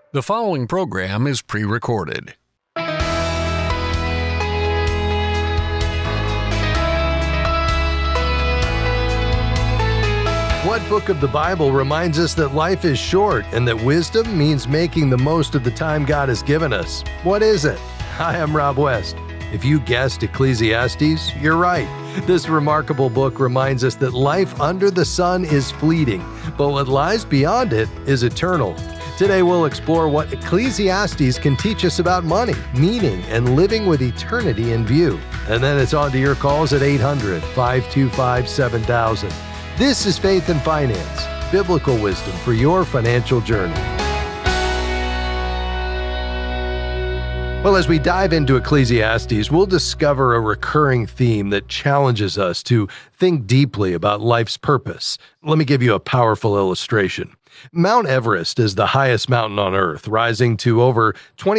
The following program is pre-recorded. What book of the Bible reminds us that life is short and that wisdom means making the most of the time God has given us? What is it? Hi, I'm Rob West. If you guessed Ecclesiastes, you're right. This remarkable book reminds us that life under the sun is fleeting, but what lies beyond it is eternal. Today we'll explore what Ecclesiastes can teach us about money, meaning, and living with eternity in view. And then it's on to your calls at 800-525-7000. This is Faith and Finance, biblical wisdom for your financial journey. Well, as we dive into Ecclesiastes, we'll discover a recurring theme that challenges us to think deeply about life's purpose. Let me give you a powerful illustration. Mount Everest is the highest mountain on Earth, rising to over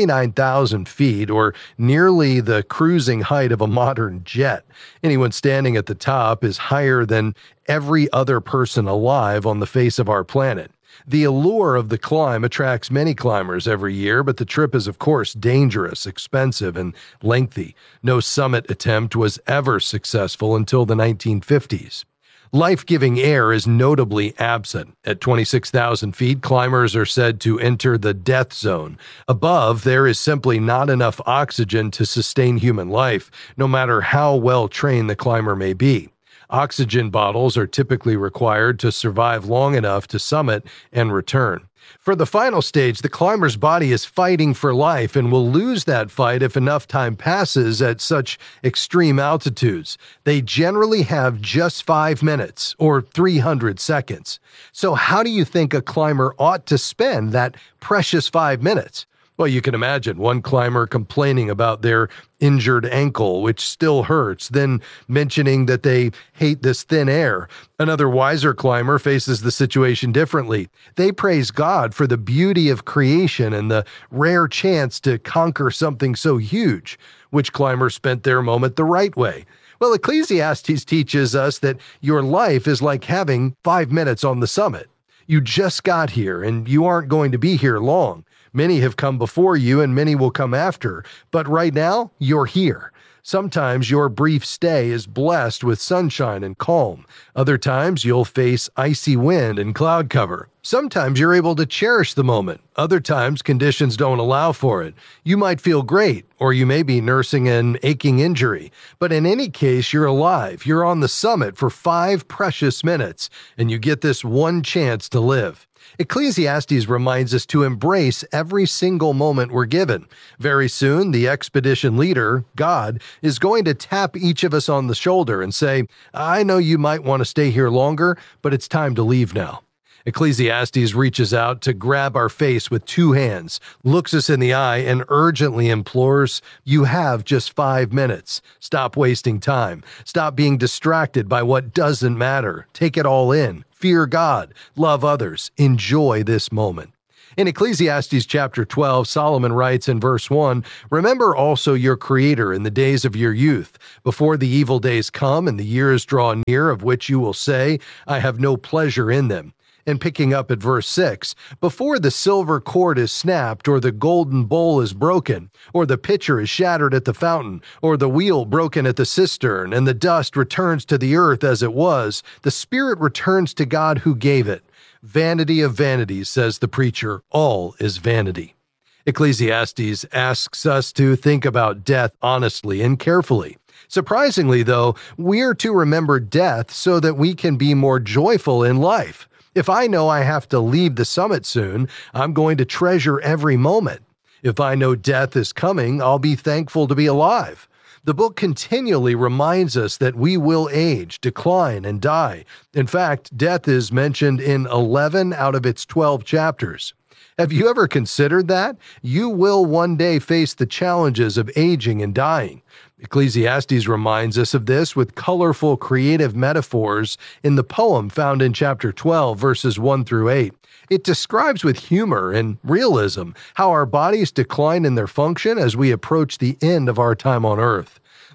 29,000 feet, or nearly the cruising height of a modern jet. Anyone standing at the top is higher than every other person alive on the face of our planet. The allure of the climb attracts many climbers every year, but the trip is, of course, dangerous, expensive, and lengthy. No summit attempt was ever successful until the 1950s. Life-giving air is notably absent. At 26,000 feet, climbers are said to enter the death zone. Above, there is simply not enough oxygen to sustain human life, no matter how well-trained the climber may be. Oxygen bottles are typically required to survive long enough to summit and return. For the final stage, the climber's body is fighting for life and will lose that fight if enough time passes at such extreme altitudes. They generally have just 5 minutes or 300 seconds. So how do you think a climber ought to spend that precious 5 minutes? Well, you can imagine one climber complaining about their injured ankle, which still hurts, then mentioning that they hate this thin air. Another wiser climber faces the situation differently. They praise God for the beauty of creation and the rare chance to conquer something so huge. Which climber spent their moment the right way? Well, Ecclesiastes teaches us that your life is like having 5 minutes on the summit. You just got here, and you aren't going to be here long. Many have come before you, and many will come after. But right now, you're here. Sometimes your brief stay is blessed with sunshine and calm. Other times, you'll face icy wind and cloud cover. Sometimes you're able to cherish the moment. Other times, conditions don't allow for it. You might feel great, or you may be nursing an aching injury. But in any case, you're alive. You're on the summit for 5 precious minutes, and you get this one chance to live. Ecclesiastes reminds us to embrace every single moment we're given. Very soon, the expedition leader, God, is going to tap each of us on the shoulder and say, I know you might want to stay here longer, but it's time to leave now. Ecclesiastes reaches out to grab our face with 2 hands, looks us in the eye, and urgently implores, you have just 5 minutes. Stop wasting time. Stop being distracted by what doesn't matter. Take it all in. Fear God. Love others. Enjoy this moment. In Ecclesiastes chapter 12, Solomon writes in verse 1, Remember also your Creator in the days of your youth, before the evil days come and the years draw near, of which you will say, I have no pleasure in them. And picking up at verse 6, before the silver cord is snapped, or the golden bowl is broken, or the pitcher is shattered at the fountain, or the wheel broken at the cistern, and the dust returns to the earth as it was, the spirit returns to God who gave it. Vanity of vanities, says the preacher, all is vanity. Ecclesiastes asks us to think about death honestly and carefully. Surprisingly, though, we're to remember death so that we can be more joyful in life. If I know I have to leave the summit soon, I'm going to treasure every moment. If I know death is coming, I'll be thankful to be alive. The book continually reminds us that we will age, decline, and die. In fact, death is mentioned in 11 out of its 12 chapters. Have you ever considered that? You will one day face the challenges of aging and dying. Ecclesiastes reminds us of this with colorful, creative metaphors in the poem found in chapter 12, verses 1 through 8. It describes with humor and realism how our bodies decline in their function as we approach the end of our time on earth.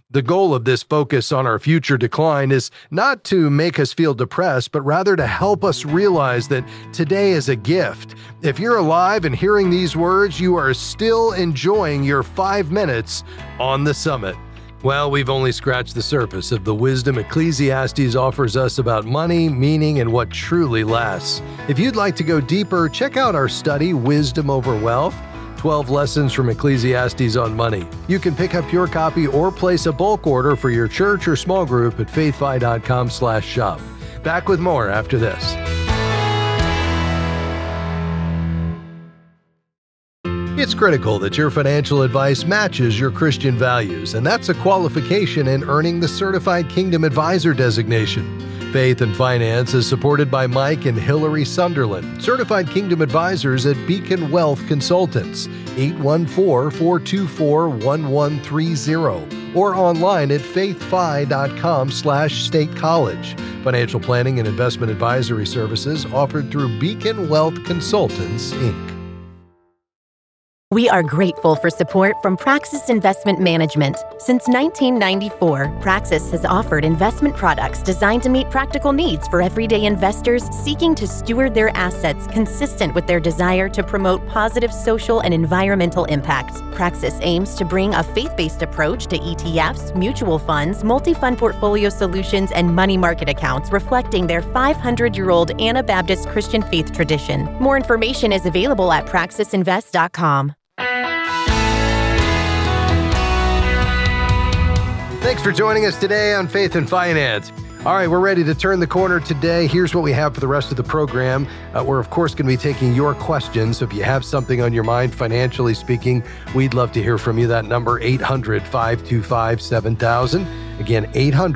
The goal of this focus on our future decline is not to make us feel depressed, but rather to help us realize that today is a gift. If you're alive and hearing these words, you are still enjoying your 5 minutes on the summit. Well, we've only scratched the surface of the wisdom Ecclesiastes offers us about money, meaning, and what truly lasts. If you'd like to go deeper, check out our study, Wisdom Over Wealth, 12 Lessons from Ecclesiastes on Money. You can pick up your copy or place a bulk order for your church or small group at faithfi.com/shop. Back with more after this. It's critical that your financial advice matches your Christian values, and that's a qualification in earning the Certified Kingdom Advisor designation. Faith and Finance is supported by Mike and Hillary Sunderland, Certified Kingdom Advisors at Beacon Wealth Consultants, 814-424-1130, or online at faithfi.com/state college. Financial planning and investment advisory services offered through Beacon Wealth Consultants, Inc. We are grateful for support from Praxis Investment Management. Since 1994, Praxis has offered investment products designed to meet practical needs for everyday investors seeking to steward their assets consistent with their desire to promote positive social and environmental impact. Praxis aims to bring a faith-based approach to ETFs, mutual funds, multi-fund portfolio solutions, and money market accounts reflecting their 500-year-old Anabaptist Christian faith tradition. More information is available at praxisinvest.com. Thanks for joining us today on Faith and Finance. All right, we're ready to turn the corner today. Here's what we have for the rest of the program. We're, of course, going to be taking your questions. So if you have something on your mind, financially speaking, we'd love to hear from you. That number, 800-525-7000. Again,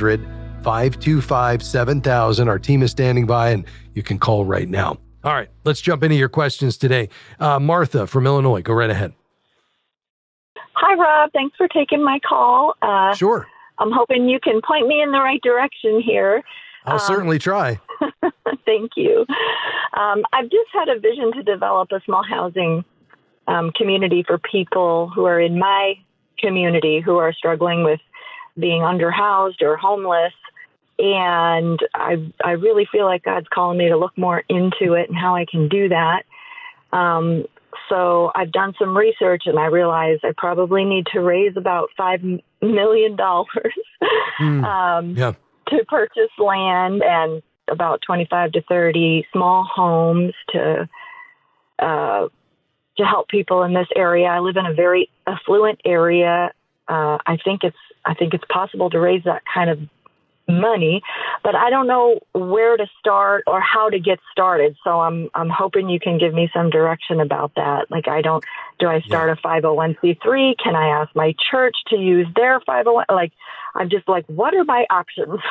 800-525-7000. Our team is standing by, and you can call right now. All right, let's jump into your questions today. Martha from Illinois, go right ahead. Hi, Rob. Thanks for taking my call. Sure. I'm hoping you can point me in the right direction here. I'll certainly try. Thank you. I've just had a vision to develop a small housing community for people who are in my community who are struggling with being underhoused or homeless. And I really feel like God's calling me to look more into it and how I can do that. So I've done some research, and I realize I probably need to raise about $5 million to purchase land and about 25 to 30 small homes to help people in this area. I live in a very affluent area. I think it's possible to raise that kind of money, but I don't know where to start or how to get started. So I'm hoping you can give me some direction about that. Like, do I start a 501c3? Can I ask my church to use their 501? Like, I'm just like, what are my options?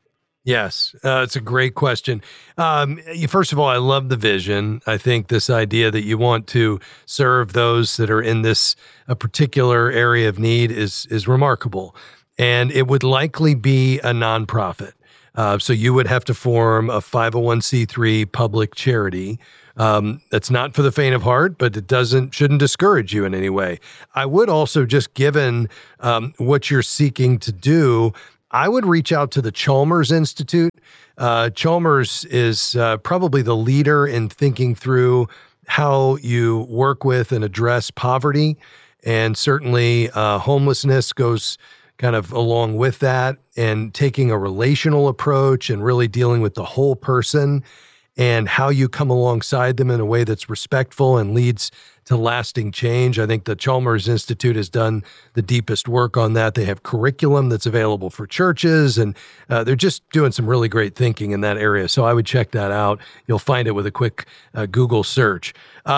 Yes, it's a great question. First of all, I love the vision. I think this idea that you want to serve those that are in this a particular area of need is remarkable. And it would likely be a nonprofit. So you would have to form a 501c3 public charity. That's not for the faint of heart, but it shouldn't discourage you in any way. I would also, just given what you're seeking to do, I would reach out to the Chalmers Institute. Chalmers is probably the leader in thinking through how you work with and address poverty. And certainly homelessness goes kind of along with that, and taking a relational approach and really dealing with the whole person and how you come alongside them in a way that's respectful and leads to lasting change. I think the Chalmers Institute has done the deepest work on that. They have curriculum that's available for churches, and they're just doing some really great thinking in that area. So I would check that out. You'll find it with a quick Google search.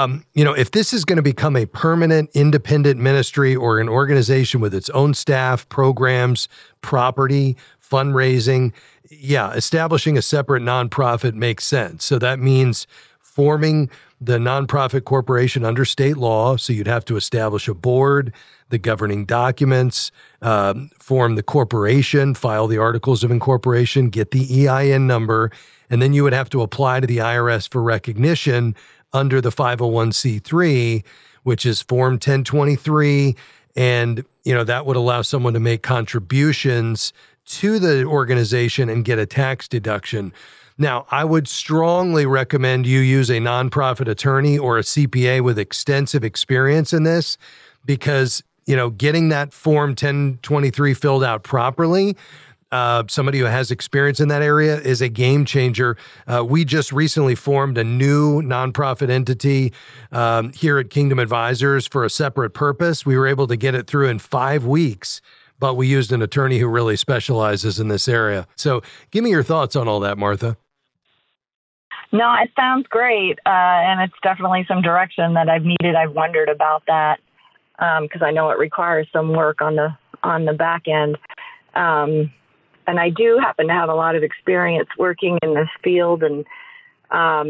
If this is going to become a permanent independent ministry or an organization with its own staff, programs, property, fundraising, establishing a separate nonprofit makes sense. So that means forming the nonprofit corporation under state law. So you'd have to establish a board, the governing documents, form the corporation, file the articles of incorporation, get the EIN number, and then you would have to apply to the IRS for recognition under the 501c3, which is Form 1023. And that would allow someone to make contributions to the organization and get a tax deduction. Now, I would strongly recommend you use a nonprofit attorney or a CPA with extensive experience in this, because, getting that Form 1023 filled out properly, somebody who has experience in that area, is a game changer. We just recently formed a new nonprofit entity here at Kingdom Advisors for a separate purpose. We were able to get it through in 5 weeks, but we used an attorney who really specializes in this area. So give me your thoughts on all that, Martha. No, it sounds great, and it's definitely some direction that I've needed. I've wondered about that because I know it requires some work on the back end. And I do happen to have a lot of experience working in this field, and I'm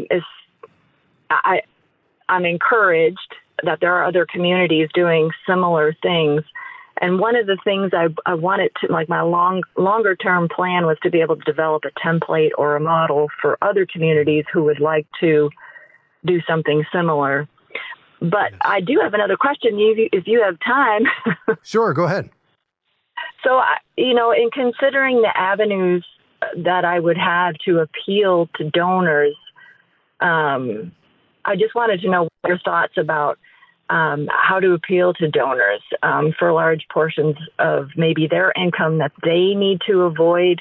encouraged that there are other communities doing similar things. And one of the things I wanted to, like my longer term plan was to be able to develop a template or a model for other communities who would like to do something similar. But yes. I do have another question, if you have time. Sure, go ahead. So, in considering the avenues that I would have to appeal to donors, I just wanted to know your thoughts about how to appeal to donors for large portions of maybe their income that they need to avoid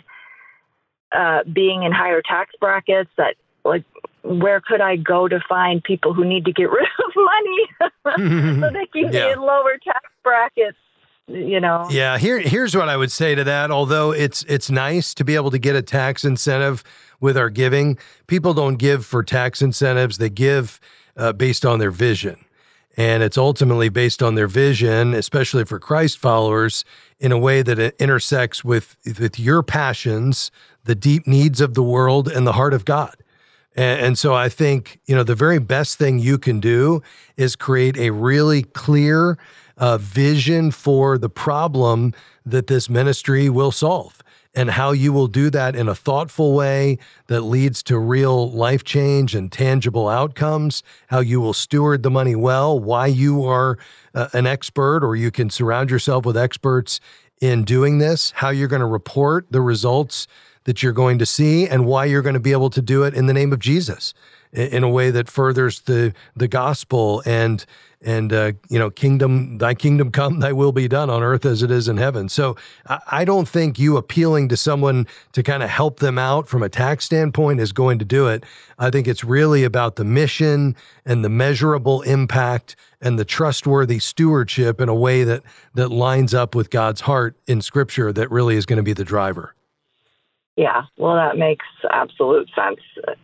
being in higher tax brackets. That, like, where could I go to find people who need to get rid of money so they can be in lower tax brackets? Yeah, here's what I would say to that. Although it's nice to be able to get a tax incentive with our giving, people don't give for tax incentives. They give based on their vision. And it's ultimately based on their vision, especially for Christ followers, in a way that it intersects with your passions, the deep needs of the world, and the heart of God. And so I think, the very best thing you can do is create a really clear vision for the problem that this ministry will solve, and how you will do that in a thoughtful way that leads to real life change and tangible outcomes, how you will steward the money well, why you are an expert, or you can surround yourself with experts in doing this, how you're going to report the results that you're going to see, and why you're going to be able to do it in the name of Jesus in a way that furthers the gospel and kingdom, thy kingdom come, thy will be done on earth as it is in heaven. So I don't think you appealing to someone to kind of help them out from a tax standpoint is going to do it. I think it's really about the mission and the measurable impact and the trustworthy stewardship in a way that lines up with God's heart in Scripture that really is going to be the driver. Yeah, well, that makes absolute sense.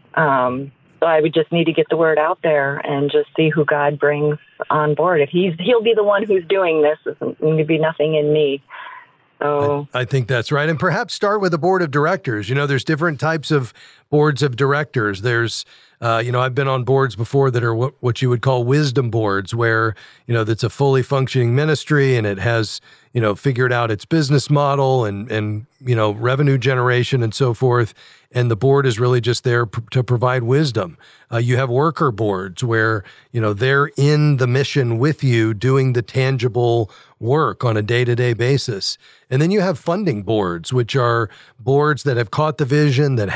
So I would just need to get the word out there and just see who God brings on board. If he'll be the one who's doing this, it's going to be nothing in me. So I think that's right. And perhaps start with a board of directors. There's different types of boards of directors. There's, I've been on boards before that are what you would call wisdom boards, where, that's a fully functioning ministry and it has, figured out its business model and revenue generation and so forth. And the board is really just there to provide wisdom. You have worker boards where, they're in the mission with you, doing the tangible work on a day-to-day basis. And then you have funding boards, which are boards that have caught the vision, that